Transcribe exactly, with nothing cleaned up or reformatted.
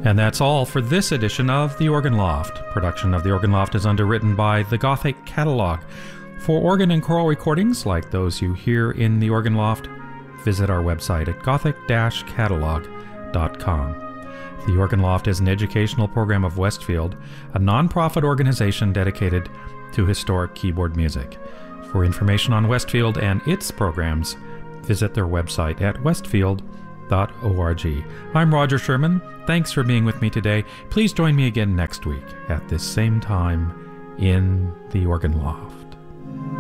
And that's all for this edition of The Organ Loft. Production of The Organ Loft is underwritten by The Gothic Catalog. For organ and choral recordings like those you hear in The Organ Loft, visit our website at gothic dash catalog dot com. The Organ Loft is an educational program of Westfield, a non-profit organization dedicated to historic keyboard music. For information on Westfield and its programs, visit their website at westfield dot org. I'm Roger Sherman. Thanks for being with me today. Please join me again next week at this same time in The Organ Loft.